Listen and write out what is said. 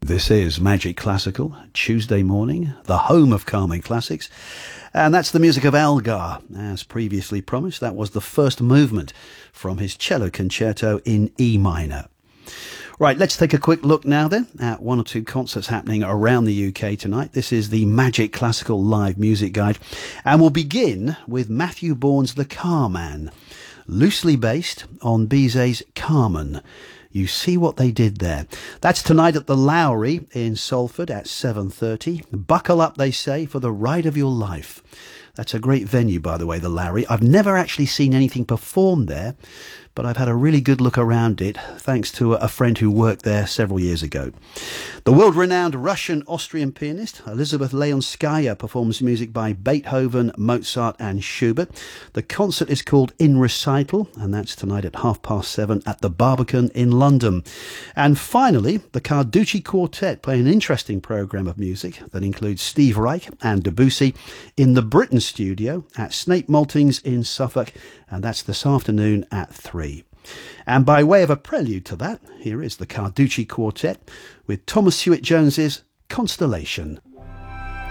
This is Magic Classical, Tuesday morning, the home of Carmen Classics. And that's the music of Elgar. As previously promised, that was the first movement from his cello concerto in E minor. Right, let's take a quick look now then at one or two concerts happening around the UK tonight. This is the Magic Classical Live Music Guide. And we'll begin with Matthew Bourne's The Carman, loosely based on Bizet's Carmen. You see what they did there. That's tonight at the Lowry in Salford at 7:30. Buckle up, they say, for the ride of your life. That's a great venue, by the way, the Lowry. I've never actually seen anything performed there, but I've had a really good look around it, thanks to a friend who worked there several years ago. The world-renowned Russian-Austrian pianist Elizabeth Leonskaya performs music by Beethoven, Mozart and Schubert. The concert is called In Recital, and that's tonight at 7:30 at the Barbican in London. And finally, the Carducci Quartet play an interesting programme of music that includes Steve Reich and Debussy in the Britten studio at Snape Maltings in Suffolk, and that's this afternoon at 3. And by way of a prelude to that, here is the Carducci Quartet with Thomas Hewitt Jones's Constellation.